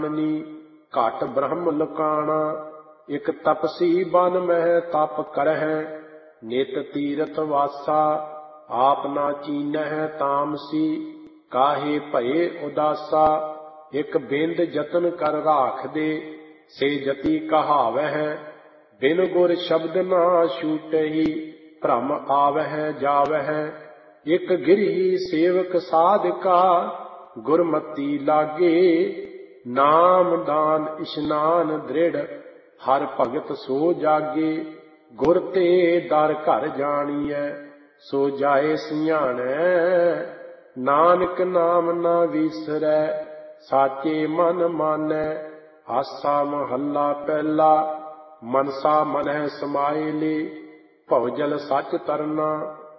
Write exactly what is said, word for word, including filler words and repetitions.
ਘਟ ਬ੍ਰਹਮ ਲੁਕਾਣਾ। ਇਕ ਤਪਸੀ ਬਨ ਮਹਿ ਤਪ ਕਰਹਿ, ਨਿਤ ਤੀਰਥ ਵਾਸਾ। ਆਪ ਨਾ ਚੀਨਹਿ ਤਾਮਸੀ, ਕਾਹੇ ਭਏ ਉਦਾਸਾ। ਇਕ ਬਿੰਦ ਜਤਨ ਕਰ ਰਾਖਦੇ, ਸੇ ਜਤੀ ਕਹਾਵਹਿ। ਬਿਨ ਗੁਰ ਸ਼ਬਦ ਨਾ ਛੂਟਹੀ, ਭ੍ਰਮ ਆਵਹਿ ਜਾਵਹਿ। ਇਕ ਗਿਰਹੀ ਸੇਵਕ ਸਾਧਕਾ, ਗੁਰਮਤੀ ਲਾਗੇ। ਨਾਮ ਦਾਨ ਇਸ਼ਨਾਨ ਦ੍ਰਿੜ, ਹਰ ਭਗਤ ਸੋ ਜਾਗੇ। ਗੁਰ ਤੇ ਦਰ ਘਰ ਜਾਣੀਐ, ਸੋ ਜਾਏ ਸਿਆਣੈ। ਨਾਨਕ ਨਾਮ ਨਾ ਵੀਸਰੈ, ਸਾਚੇ ਮਨ ਮਾਨੈ। ਆਸਾ ਮਹੱਲਾ ਪਹਿਲਾ। ਮਨਸਾ ਮਨਹਿ ਸਮਾਇਲੇ, ਭਵਜਲ ਸੱਚ ਤਰਨਾ।